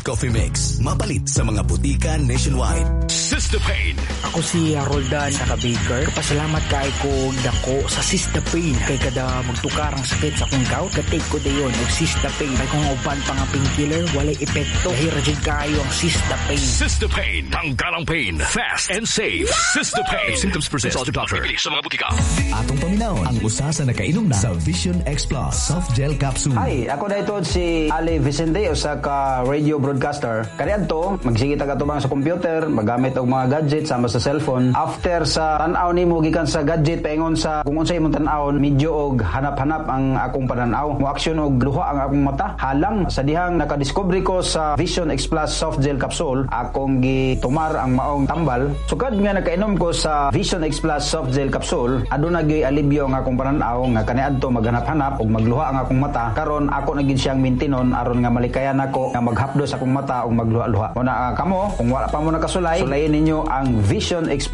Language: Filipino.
Coffee Mix. Mapalit sa mga butika nationwide. Sistapain. Ako si Roldan Naka-Baker. Kapasalamat kay ko dako sa Sistapain. Kay kada magtukar ang sakit sa akong gout. Katake ko dayon og Sistapain. Kay kung uban pa nga painkiller, walay epekto. Hiradig kayo ang Sistapain. Sistapain. Tanggalang pain. Fast and safe. Sistapain. Symptoms persist. Consult your doctor. Bibili sa mga butika. Atong paminaw ang usa sa nakainom na sa Vision X Plus Soft Gel Capsule. Hi, ako na ito si Ali Vicente, usa ka radio broadcaster. Kaniadto, magsigit ka tubang sa computer, magamit og mga gadget sama sa cellphone. After sa tan-aw nimo gikan sa gadget paingon sa kung unsay imong tan-awon, medyo og hanap-hanap ang akong pananaw. Mo aksyon og luha ang akong mata. Halang sa dihang nakadiscovery ko sa Vision X Plus Soft Gel Capsule, akong gitumar ang maong tambal. Sukad nga nakainom ko sa Vision X Plus Soft Gel Capsule, aduna gyud alibyo ang akong pananaw nga kaniadto maghanap-hanap og magluha ang akong mata. Karon ako na gid siyang mintinon aron nga malikayan ako nga maghapdos akong mata og magluha-luha. Una kamo, kung wala pa mo nakasulay, sulayin ninyo ang Vision X Plus